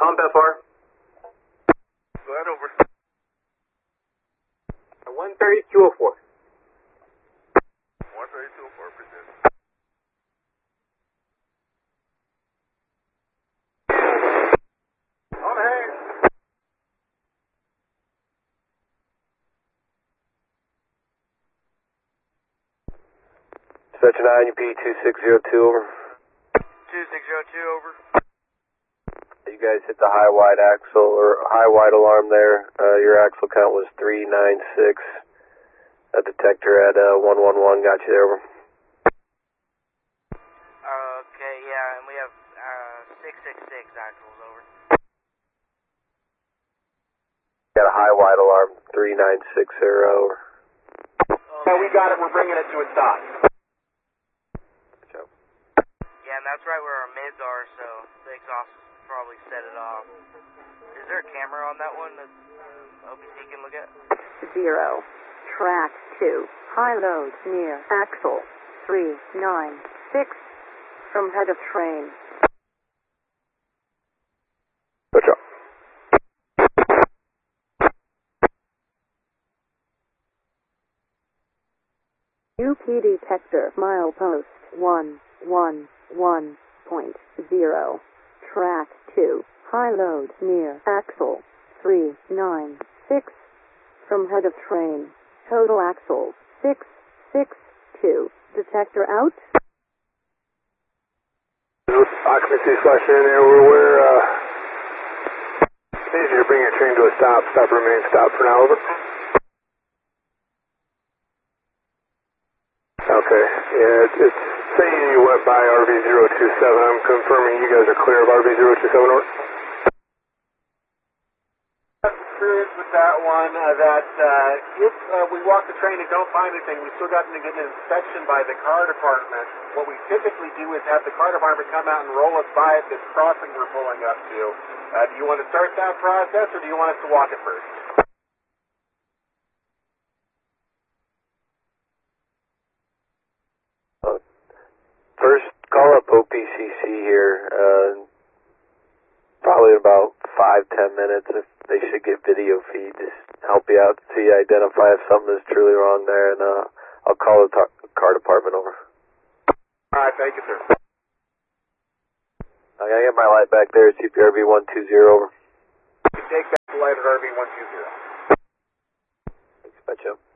Combat bar. Go ahead, over. 13204. 13204, appreciate it. On ahead. Dispatch 9, UP 2602, over. 2602, over. You guys hit the high-wide axle, or high-wide alarm there. Your axle count was 396. A detector at 111 got you there, over. Okay, yeah, and we have 666 actuals, over. Got a high-wide alarm, 396 there, over. Yeah, we got it. We're bringing it to a stop. Good job. Yeah, and that's right where our mids are, so the exhaust probably set it off. Is there a camera on that one that OPC can look at? 0. Track 2. High load near axle 396 from head of train. Good job. UP detector milepost 111.0. Track 2. High load near axle 396 from head of train. Total axles 662. Detector out. Occupancy slash in there. We're need you to bring your train to a stop. Stop, remain stop for now, over. Okay, yeah, it's saying you went by RV027. I'm confirming you guys are clear of RV027, over. Experience with that one, that if we walk the train and don't find anything, we still got to get an inspection by the car department. What we typically do is have the car department come out and roll us by at this crossing we're pulling up to. Do you want to start that process, or do you want us to walk it first? First, call up OPCC here. Probably in about 5-10 minutes. If they should get video feed, just help you out, see identify if something is truly wrong there, and I'll call the car department over. All right, thank you, sir. I gotta get my light back there. It's UPRV 120, over. You take that light at RV120. Thanks, Betcha.